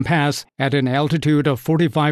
Pass, at an altitude of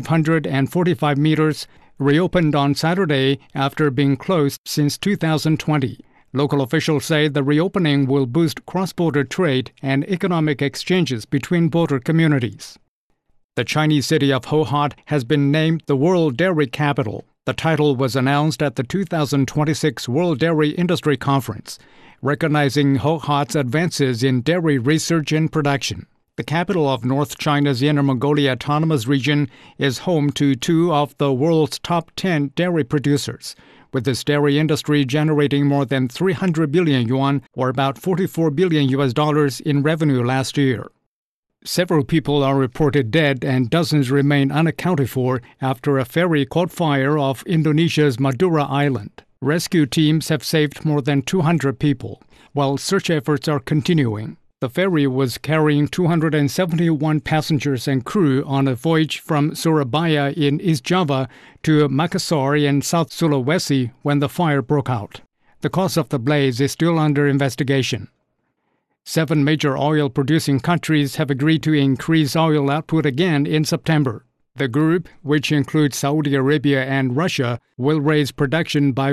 4,545 meters, reopened on Saturday after being closed since 2020. Local officials say the reopening will boost cross-border trade and economic exchanges between border communities. The Chinese city of Hohhot has been named the World Dairy Capital. The title was announced at the 2026 World Dairy Industry Conference, recognizing Hohhot's advances in dairy research and production. The capital of North China's Inner Mongolia Autonomous Region is home to two of the world's top 10 dairy producers, with this dairy industry generating more than 300 billion yuan, or about $44 billion in revenue last year. Several people are reported dead and dozens remain unaccounted for after a ferry caught fire off Indonesia's Madura Island. Rescue teams have saved more than 200 people, while search efforts are continuing. The ferry was carrying 271 passengers and crew on a voyage from Surabaya in East Java to Makassar in South Sulawesi when the fire broke out. The cause of the blaze is still under investigation. 7 major oil-producing countries have agreed to increase oil output again in September. The group, which includes Saudi Arabia and Russia, will raise production by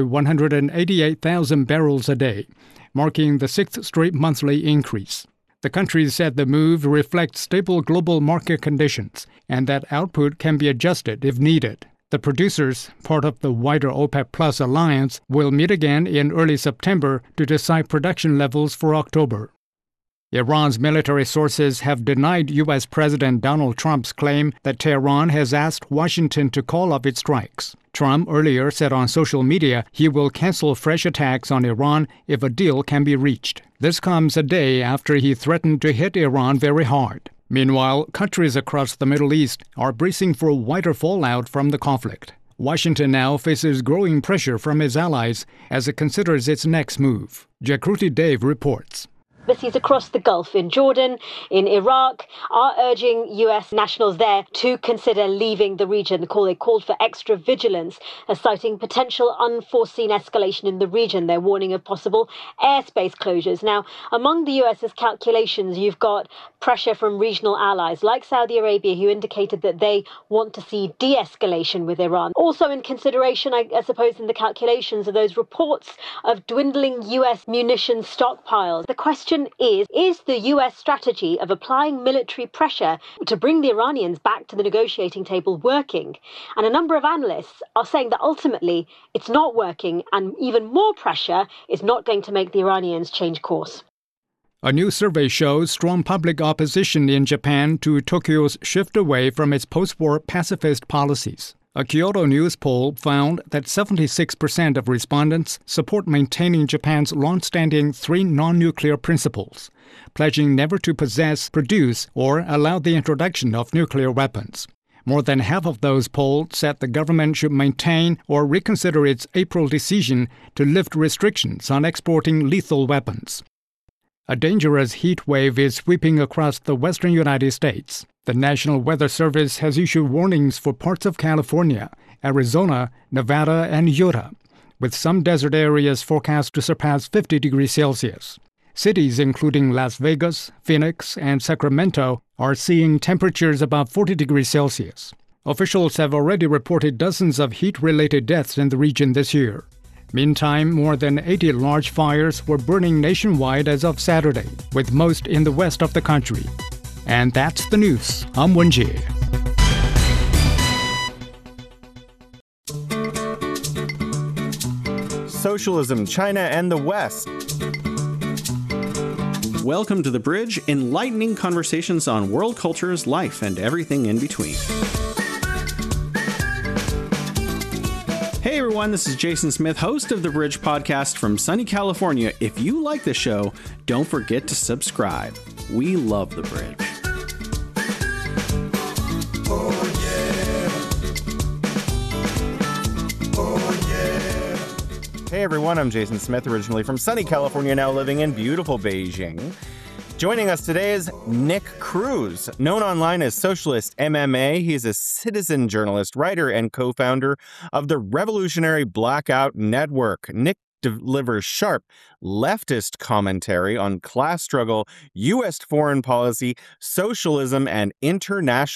188,000 barrels a day, marking the 6th straight monthly increase. The countries said the move reflects stable global market conditions and that output can be adjusted if needed. The producers, part of the wider OPEC Plus alliance, will meet again in early September to decide production levels for October. Iran's military sources have denied U.S. President Donald Trump's claim that Tehran has asked Washington to call off its strikes. Trump earlier said on social media he will cancel fresh attacks on Iran if a deal can be reached. This comes a day after he threatened to hit Iran very hard. Meanwhile, countries across the Middle East are bracing for wider fallout from the conflict. Washington now faces growing pressure from its allies as it considers its next move. Jakruti Dave reports. Embassies across the Gulf, in Jordan, in Iraq, are urging U.S. nationals there to consider leaving the region. They called for extra vigilance, citing potential unforeseen escalation in the region. They're warning of possible airspace closures. Now, among the U.S.'s calculations, you've got pressure from regional allies like Saudi Arabia, who indicated that they want to see de-escalation with Iran. Also in consideration, I suppose, in the calculations are those reports of dwindling U.S. munitions stockpiles. The question is the U.S. strategy of applying military pressure to bring the Iranians back to the negotiating table working? And a number of analysts are saying that ultimately it's not working, and even more pressure is not going to make the Iranians change course. A new survey shows strong public opposition in Japan to Tokyo's shift away from its post-war pacifist policies. A Kyodo News poll found that 76% of respondents support maintaining Japan's long-standing 3 non-nuclear principles, pledging never to possess, produce, or allow the introduction of nuclear weapons. More than half of those polled said the government should maintain or reconsider its April decision to lift restrictions on exporting lethal weapons. A dangerous heat wave is sweeping across the western United States. The National Weather Service has issued warnings for parts of California, Arizona, Nevada, and Utah, with some desert areas forecast to surpass 50 degrees Celsius. Cities including Las Vegas, Phoenix, and Sacramento are seeing temperatures above 40 degrees Celsius. Officials have already reported dozens of heat-related deaths in the region this year. Meantime, more than 80 large fires were burning nationwide as of Saturday, with most in the west of the country. And that's the news. I'm Wenjie. Socialism, China, and the West. Welcome to The Bridge, enlightening conversations on world cultures, life, and everything in between. Hey everyone, this is Jason Smith, host of The Bridge podcast from sunny California. If you like the show, don't forget to subscribe. We love The Bridge. Hey everyone, I'm Jason Smith, originally from sunny California, now living in beautiful Beijing. Joining us today is Nick Cruz, known online as Socialist MMA. He is a citizen journalist, writer, and co-founder of the Revolutionary Blackout Network. Nick delivers sharp leftist commentary on class struggle, U.S. foreign policy, socialism, and international